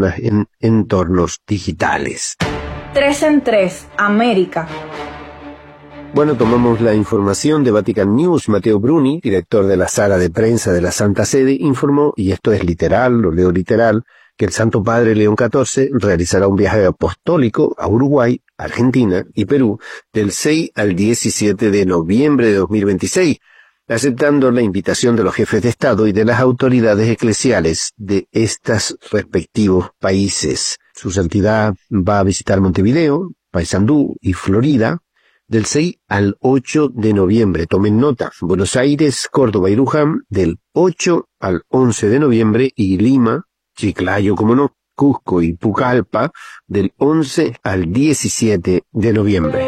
personas en entornos digitales. 3 en 3, América. Bueno, tomamos la información de Vatican News. Matteo Bruni, director de la sala de prensa de la Santa Sede, informó, y esto es literal, lo leo literal, que el Santo Padre León XIV realizará un viaje apostólico a Uruguay, Argentina y Perú del 6 al 17 de noviembre de 2026, aceptando la invitación de los jefes de Estado y de las autoridades eclesiales de estos respectivos países. Su santidad va a visitar Montevideo, Paysandú y Florida del 6 al 8 de noviembre. Tomen nota: Buenos Aires, Córdoba y Luján del 8 al 11 de noviembre y Lima, Chiclayo, como no, Cusco y Pucallpa del 11 al 17 de noviembre.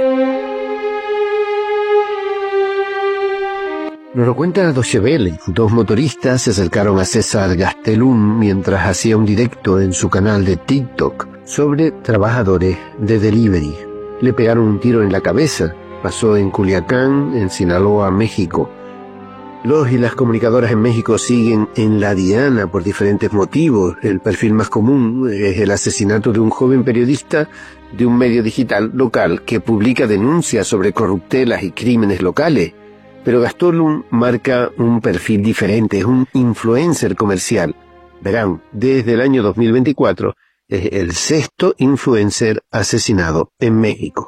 Nos lo cuenta Deutsche Welle. 2 motoristas se acercaron a César Gastelum mientras hacía un directo en su canal de TikTok sobre trabajadores de delivery. Le pegaron un tiro en la cabeza. Pasó en Culiacán, en Sinaloa, México. Los y las comunicadoras en México siguen en la diana por diferentes motivos. El perfil más común es el asesinato de un joven periodista de un medio digital local que publica denuncias sobre corruptelas y crímenes locales. Pero Gastelum marca un perfil diferente, es un influencer comercial. Verán, desde el año 2024 es el 6º influencer asesinado en México.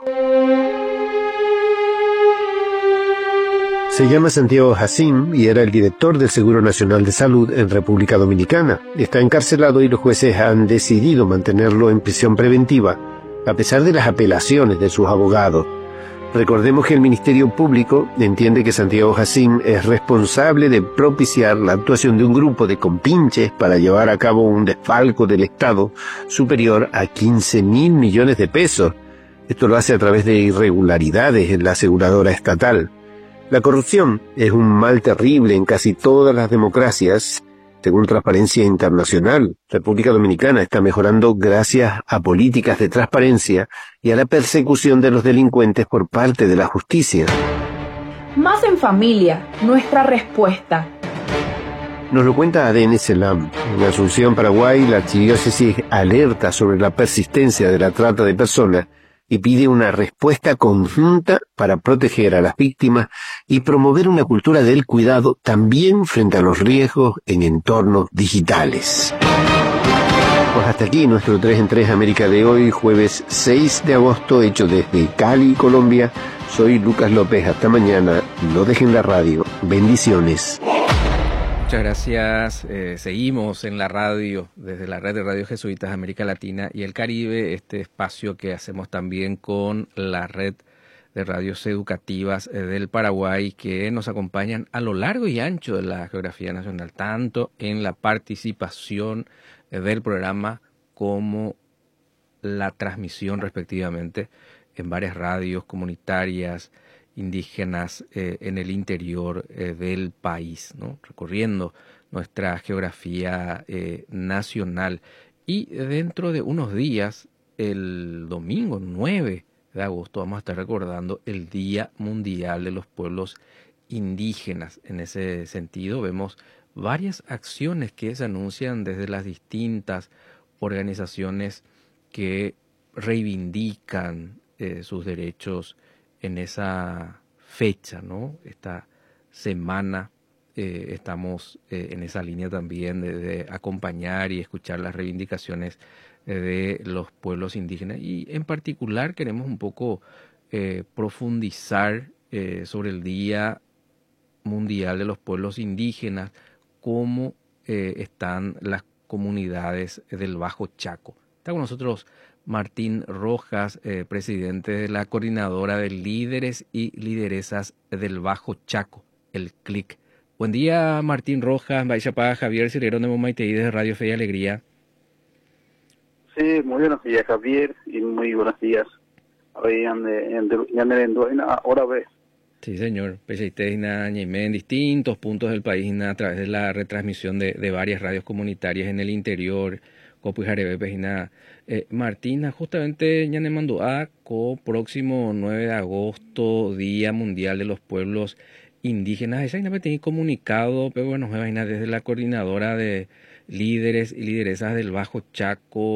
Se llama Santiago Jacín y era el director del Seguro Nacional de Salud en República Dominicana. Está encarcelado y los jueces han decidido mantenerlo en prisión preventiva, a pesar de las apelaciones de sus abogados. Recordemos que el Ministerio Público entiende que Santiago Jacín es responsable de propiciar la actuación de un grupo de compinches para llevar a cabo un desfalco del Estado superior a 15.000 millones de pesos. Esto lo hace a través de irregularidades en la aseguradora estatal. La corrupción es un mal terrible en casi todas las democracias. Según Transparencia Internacional, República Dominicana está mejorando gracias a políticas de transparencia y a la persecución de los delincuentes por parte de la justicia. Más en familia, nuestra respuesta. Nos lo cuenta ADN Selam. En Asunción, Paraguay, la archidiócesis alerta sobre la persistencia de la trata de personas y pide una respuesta conjunta para proteger a las víctimas y promover una cultura del cuidado también frente a los riesgos en entornos digitales. Pues hasta aquí nuestro 3 en 3 América de hoy, jueves 6 de agosto, hecho desde Cali, Colombia. Soy Lucas López, hasta mañana, no dejen la radio. Bendiciones. Muchas gracias. Seguimos en la radio, desde la red de Radio Jesuitas América Latina y el Caribe, este espacio que hacemos también con la red de radios educativas del Paraguay, que nos acompañan a lo largo y ancho de la geografía nacional, tanto en la participación del programa como la transmisión respectivamente en varias radios comunitarias indígenas en el interior del país, ¿no? Recorriendo nuestra geografía nacional. Y dentro de unos días, el domingo 9 de agosto, vamos a estar recordando el Día Mundial de los Pueblos Indígenas. En ese sentido, vemos varias acciones que se anuncian desde las distintas organizaciones que reivindican sus derechos en esa fecha, ¿no? Esta semana estamos en esa línea también de acompañar y escuchar las reivindicaciones de los pueblos indígenas, y en particular queremos un poco profundizar sobre el Día Mundial de los Pueblos Indígenas, cómo están las comunidades del Bajo Chaco. Está con nosotros Martín Rojas, presidente de la Coordinadora de Líderes y Lideresas del Bajo Chaco, el CLIC. Buen día, Martín Rojas, Baixapá, Javier Cirero de Momaiteí de Radio Fe y Alegría. Sí, muy buenos días, Javier, y muy buenos días. Ahora ves. Sí, señor. En distintos puntos del país, a través de la retransmisión de varias radios comunitarias en el interior, Copu y Jarebe, Martina, justamente Ñane Manduá, próximo 9 de agosto, Día Mundial de los Pueblos Indígenas. Esa me tiene comunicado, pero bueno, desde la Coordinadora de Líderes y Lideresas del Bajo Chaco,